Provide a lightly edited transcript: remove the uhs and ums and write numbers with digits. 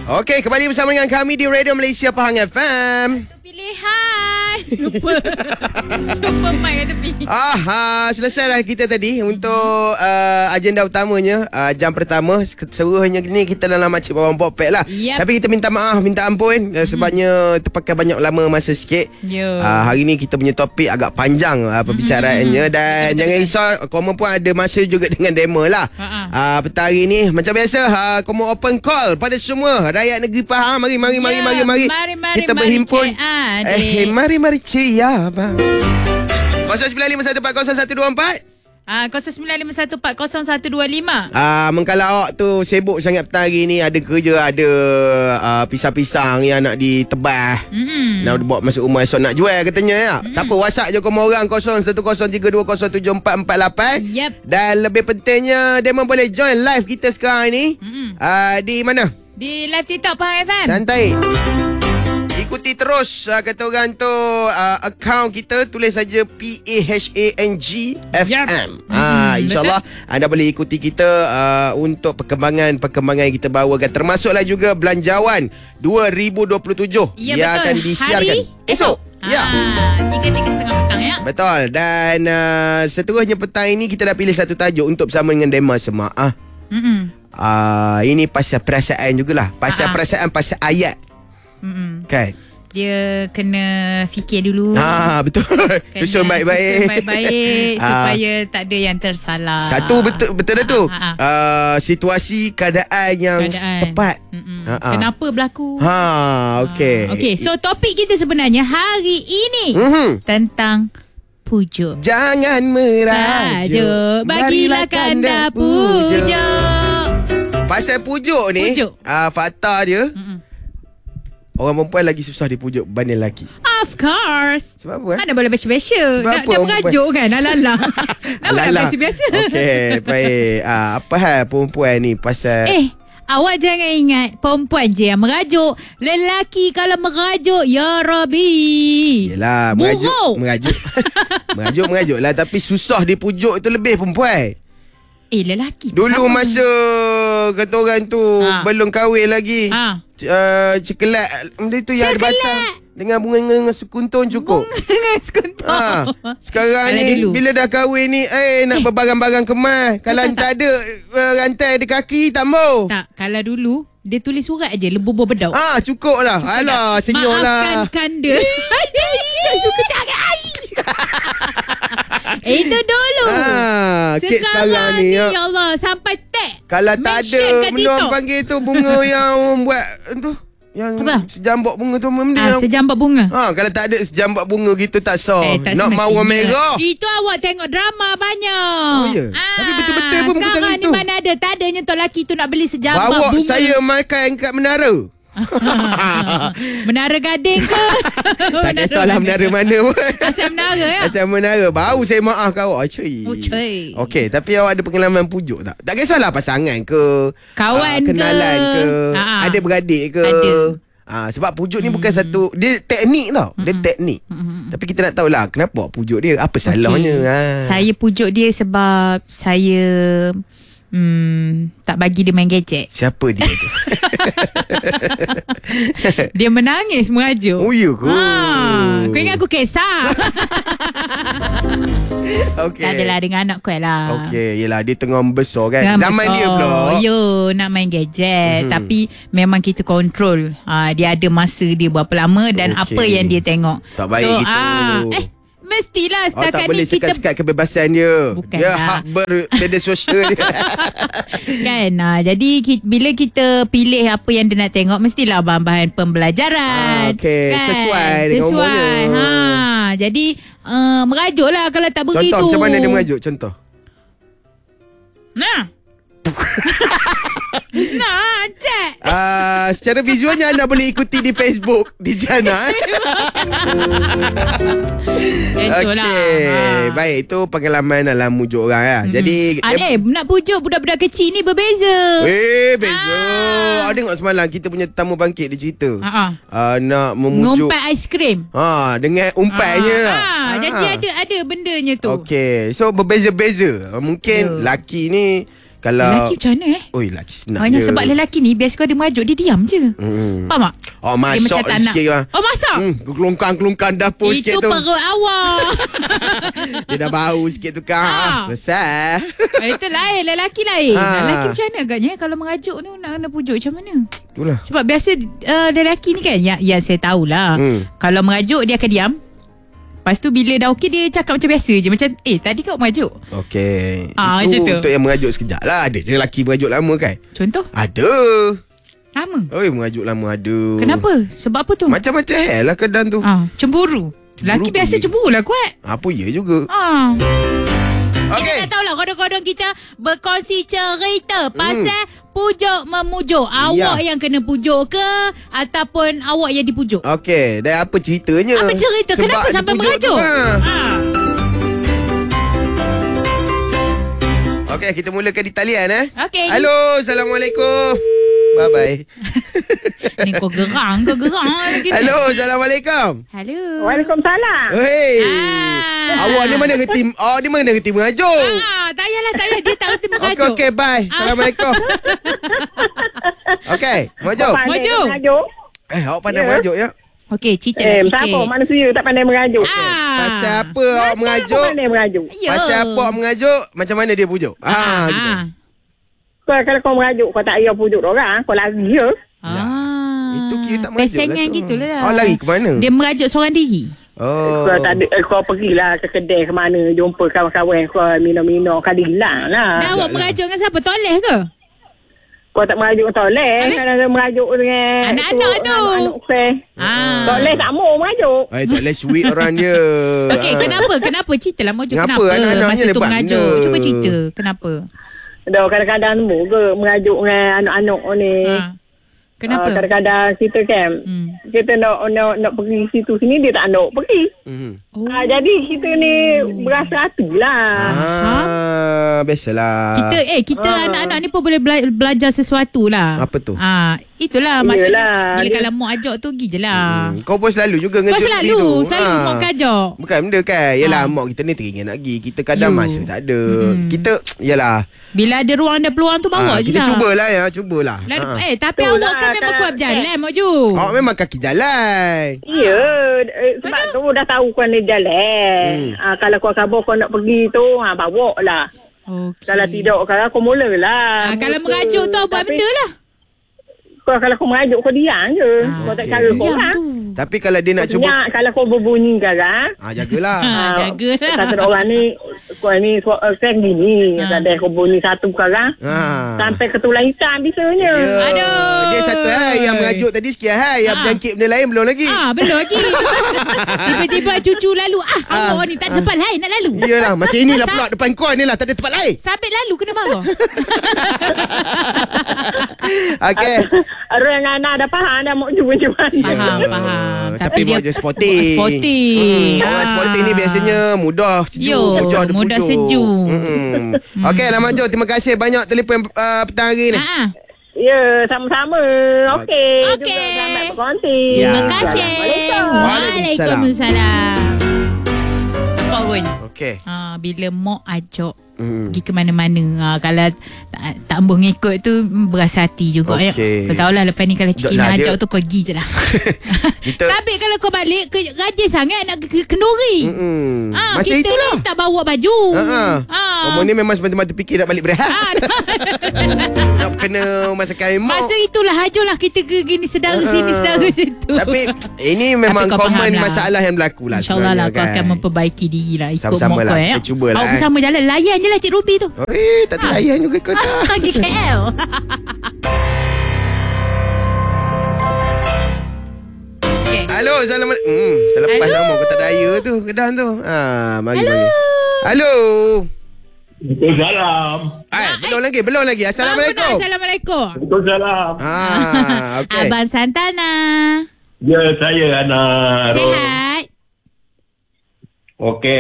Okey, kembali bersama dengan kami di Radio Malaysia Pahang FM. Pilihan. Lupa mic kat tepi. Selesai dah kita tadi untuk agenda utamanya, jam pertama. Seluruhnya ni kita dalam Makcik Bawang Popek lah. Tapi kita minta maaf, minta ampun sebabnya terpakai banyak lama masa sikit. Hari ni kita punya topik agak panjang perbicaraannya. Dan jangan risau, korang pun ada masa juga dengan demo lah. Petang hari ni macam biasa, korang open call pada semua rakyat negeri Pahang. Mari kita berhimpun. Mari cik ya abang. 0951400124 0951400125. Mengkala awak tu sibuk sangat petang hari ni, ada kerja, ada pisang-pisang yang nak ditebas, nak bawa masuk rumah esok nak jual katanya ya. Tak apa, WhatsApp je korang orang 0103207148. Dan lebih pentingnya, dia boleh join live kita sekarang ni. Di mana? Di live TikTok Pahang FM. Santai. Ikuti terus kata orang tu akaun kita, tulis saja PAHANG FM. InsyaAllah anda boleh ikuti kita untuk perkembangan yang kita bawakan, termasuklah juga belanjawan 2027 yang akan disiarkan esok. 3:30 petang ya. Betul. Dan seterusnya petang ini kita dah pilih satu tajuk untuk bersama dengan Dema Semak. Ini pasal perasaan jugalah. Pasal perasaan, pasal ayat. Kan? Dia kena fikir dulu. Betul. Susun baik-baik. Supaya tak ada yang tersalah. Satu betul tu. Situasi keadaan yang tepat. Kenapa berlaku? Okey. So topik kita sebenarnya hari ini tentang pujuk. Jangan merajuk, bagilah kanda pujuk. Pasal pujuk ni, fakta dia, orang perempuan lagi susah dipujuk berbanding lelaki. Of course. Sebab apa? Mana boleh special. Nak merajuk kan? Alala. Nak biasa. Okey, baik. Apa hal perempuan ni pasal... Awak jangan ingat perempuan je yang merajuk. Lelaki kalau merajuk, ya Rabbi. Yelah, merajuk. Merajuk lah. Tapi susah dipujuk itu lebih perempuan. Lelaki dulu masa kata orang tu belum kahwin lagi, cekelat benda tu yang ada batang dengan bunga sekuntun cukup. Bunga sekuntun. Sekarang ni dulu, bila dah kahwin ni nak berbarang-barang kemas. Kalau tak ada rantai di kaki tak mau. Tak, kalau dulu dia tulis surat aje, lebur bedau. Cukup lah. Alah, senyum lah. Maafkan kanda. Tak suka cakap air. Itu dulu. Sekarang ni ya Allah, sampai tag. Kalau tak ada benda orang panggil tu bunga yang buat tu, yang sejambak bunga tu, sejambak bunga. Kalau tak ada sejambak bunga gitu tak sah. Nak mawar merah. Itu awak tengok drama banyak. Ya. Tapi betul-betul pun bukan sekarang ni mana ada, tak adanya tok lelaki tu nak beli sejambak bunga. Bawa saya makan kat menara. Menara Gading ke? Tak kisahlah menara mana pun. Asal menara ya? Asal menara. Baru saya maafkan awak. Okey, tapi awak ada pengalaman pujuk tak? Tak kisahlah pasangan ke, kawan kenalan ke, ada beradik ke. Ada. Sebab pujuk ni bukan satu, dia teknik tau. Dia teknik. Tapi kita nak tahulah kenapa awak pujuk dia, apa salahnya. Saya pujuk dia sebab saya tak bagi dia main gadget. Siapa dia tu? Dia menangis merajuk. Oh ya ke? Kau ingat aku kisah? Okay. Tak adalah dengan anak kau lah. Okey, yelah dia tengah membesar kan. Zaman dia pula. Nak main gadget. Tapi memang kita kontrol. Dia ada masa dia berapa lama dan apa yang dia tengok. Tak baik gitu. Mestilah setakat ni kita tak boleh sekat kebebasan dia. Bukan dia hak bermedia sosial dia. Kan. Jadi bila kita pilih apa yang dia nak tengok, mestilah bahan-bahan pembelajaran. Okey, kan? Sesuai dengan umurnya. Jadi merajuk lah kalau tak begitu. Contoh macam mana dia merajuk? Contoh. Cek. Secara visualnya anda boleh ikuti di Facebook di Jana. Okey, baik, itu pengalaman dalam mujuk orang ya. Jadi nak pujuk budak-budak kecil ni berbeza. Beza. Tengok semalam kita punya tetamu bangkit dia cerita. Nak memujuk ngumpat aiskrim. Dengan umpannya lah. Jadi ada bendanya tu. Okey, so berbeza-beza. Mungkin laki ni Kalau Lelaki macam mana Oi, lelaki senang Hanya je. sebab lelaki ni biasa kalau dia merajuk dia diam je. Faham tak? Oh, Dia masak macam tak nak. sikit lah. Oh, masak? Kelongkang-kelongkang dapur sikit Itu tu. perut awak. Dia dah bau sikit tu kan. Selesai. Itu lain. Lelaki lain. Ha. Lelaki macam mana agaknya kalau merajuk tu nak kena pujuk macam mana? Itulah. Sebab biasa lelaki ni kan yang saya tahulah. Kalau merajuk dia akan diam. Lepas tu bila dah okey dia cakap macam biasa je. Macam tadi kau merajuk. Okey. Macam Itu tu. untuk yang merajuk sekejap lah. Ada je lelaki merajuk lama kan? Contoh? Ada. Lama. Oi, merajuk lama ada. Kenapa? Sebab apa tu? Macam-macam hal lah keadaan tu. Cemburu. Lelaki Cemburu biasa pergi. cemburu lah kuat. Apa ya juga. Kita tak tahulah kodong-kodong kita berkongsi cerita pasal pujuk memujuk. Awak yang kena pujuk ke ataupun awak yang dipujuk? Okey, dan apa ceritanya? Apa cerita? Sebab Kenapa dia sampai pujuk merajuk? tu, Okey, kita mulakan di talian Okey. Halo, Assalamualaikum. Bye-bye. Ni kau gerang lagi ni. Halo, Assalamualaikum. Halo. Waalaikumsalam. Hei. Awak ni mana reti ni mana reti merajuk? Tak payah. Dia tak reti merajuk. Okey, bye. Assalamualaikum. Okey, merajuk. Merajuk. Awak pandai merajuk ya? Okey, cerita lah sikit. Siapa manusia tak pandai merajuk? Pasal apa awak merajuk? Tak pandai merajuk. Pasal apa awak merajuk? Macam mana dia pujuk? Gitu. Kalau kau merajuk, kau tak payah pujuk orang, kau lari je. Itu kira tak merajuk Pesangan lah tu. gitu lah. Oh, lari ke mana? Dia merajuk seorang diri. Oh. Kau tak ada, kau pergilah ke kedai ke mana, jumpa kawan-kawan kau minum-minum, kau hilang lah. Dah awak merajuk dengan siapa? Toleh ke? Kau tak merajuk dengan toleh, kalau dia merajuk dengan Anak-anak tu. Anak-anak saya. Toleh tak mau merajuk. Tak boleh sweet orang dia. Okey, kenapa? Ceritalah merajuk Kenapa? kenapa Anak-anaknya masa tu lebat merajuk. benda. Cuba cerita kenapa. Dah kadang-kadang mu ke merajuk dengan anak-anak ni. Kenapa? Kadang-kadang kita kan kita nak pergi situ sini dia tak nak pergi. Jadi kita ni berasa hatilah. Biasalah. Kita anak-anak ni pun boleh belajar sesuatu lah. Apa tu? Itulah maksudnya Yelah, bila dia- kalau mak ajak tu pergi je lah. Kau pun selalu juga Kau selalu mak ajak. Bukan benda kan. Yalah, mak kita ni teringin nak pergi. Kita kadang masa tak ada. Kita, yalah. Bila ada ruang dan peluang tu bawa je kita lah. cubalah ya. Cubalah. Tapi Betul awak lah, kan memang kan. kuat berjalan Mak Ju. Awak memang kaki jalan. Ya, sebab tu dah tahu kau ni jalan. Kalau kau khabar kau nak pergi tu, bawa lah. Okay. Kalau tidak, kau mulalah. Kalau merajuk tu buat benda lah. Kalau kau merajuk, kau diam je. Kau tak cara kau Diam lah. tu. Tapi kalau dia nak cuba, Sebenarnya, kalau kau berbunyi sekarang, jagalah. Jagalah. kata orang ni, kau ni kan gini. Kata kau bunyi satu sekarang, sampai ke tulang hitam bisanya. Ya. Aduh. Dia satu yang merajuk tadi sekian yang berjangkit benda lain belum lagi. Belum lagi. Tiba-tiba cucu lalu. Allah ni tak ada tempat lain nak lalu. Iyalah, macam inilah pula depan kau ni lah, tak ada tempat lain. Sabit lalu kena marah. Okey. Orang yang anak dah faham dah mau cuba-cuba. Faham. Tapi buat je sporting. Sporting. Orang sporting ni biasanya mudah sejuk. Mudah sejuk. Okey lah Mak Jo, terima kasih banyak telefon petang hari ni. Ya, sama-sama. Okey. Okey. Juga selamat berkongsi. Ya. Terima kasih. Waalaikumsalam. Waalaikumsalam. Nampak Gun? Okey. Bila mak ajak pergi ke mana-mana, kalau tak ambuh ngikut tu berasa hati juga. Okey. Kau tahulah lepas ni kalau Cik Lah, nak ajak dia- tu kau pergi je lah. Kita Sabit kalau kau balik rajin sangat nak kenduri. masa Kita itulah. ni tak bawa baju. Kamu ni memang semata-mata fikir nak balik berehat. Nak kena masakan mak. Masa itulah hajulah kita ke gini sedara sini sedara situ. Tapi ini memang Tapi kau common faham lah. masalah yang berlaku lah. InsyaAllah lah sebenarnya kau akan memperbaiki diri lah. Ikut Sama-sama mak lah, kau kita cubalah, Awak bersama jalan. Layan je lah Cik Ruby tu. Tak terlayan juga kau dah. Pergi KL. Halo, Assalamualaikum. Terlepas Hello. nama kau tak daya tu, kedah tu. Mari. Halo. Waalaikumsalam. Belum lagi. Assalamualaikum. Assalamualaikum. Waalaikumsalam. Okey. Abang Santana. Ya, saya anak. Sihat. Okey.